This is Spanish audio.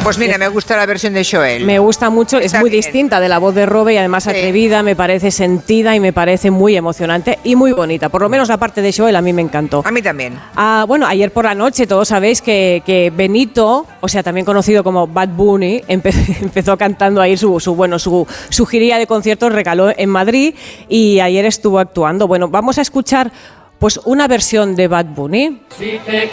Pues mira, me gusta la versión de Joel. Me gusta mucho, es muy distinta de la voz de Robe y además atrevida, me parece sentida y me parece muy emocionante y muy bonita. Por lo menos la parte de Joel a mí me encantó. A mí también. Bueno, ayer por la noche todos sabéis que Benito, o sea, también conocido como Bad Bunny, empezó cantando ahí su giría de conciertos, regaló en Madrid y ayer estuvo actuando. Bueno, vamos a escuchar pues una versión de Bad Bunny.